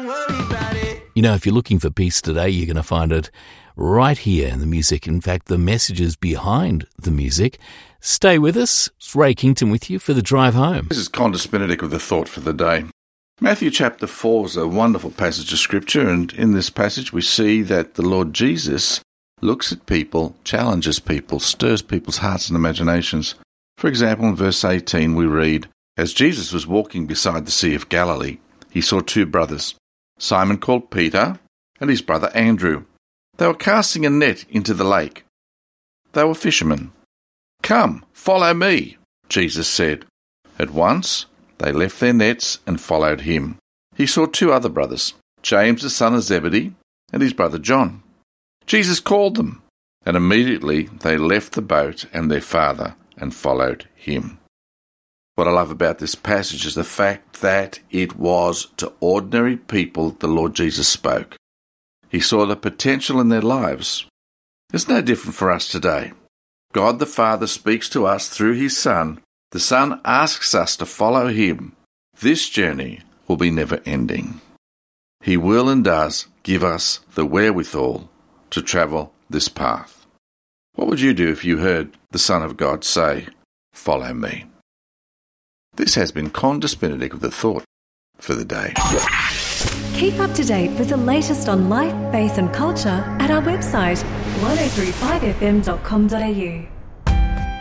worry about it. You know, if you're looking for peace today, you're going to find it right here in the music. In fact, the messages behind the music. Stay with us. It's Ray Kington with you for the drive home. This is Qantas Benedict with the thought for the day. Matthew chapter 4 is a wonderful passage of Scripture, and in this passage we see that the Lord Jesus looks at people, challenges people, stirs people's hearts and imaginations. For example, in verse 18 we read, "As Jesus was walking beside the Sea of Galilee, he saw two brothers, Simon called Peter and his brother Andrew. They were casting a net into the lake. They were fishermen. 'Come, follow me,' Jesus said. At once they left their nets and followed him. He saw two other brothers, James the son of Zebedee and his brother John. Jesus called them, and immediately they left the boat and their father and followed him." What I love about this passage is the fact that it was to ordinary people the Lord Jesus spoke. He saw the potential in their lives. It's no different for us today. God the Father speaks to us through his Son. The Son asks us to follow him. This journey will be never-ending. He will and does give us the wherewithal to travel this path. What would you do if you heard the Son of God say, "Follow me"? This has been Qantas Benedict with the thought for the day. Keep up to date with the latest on life, faith and culture at our website 1035fm.com.au.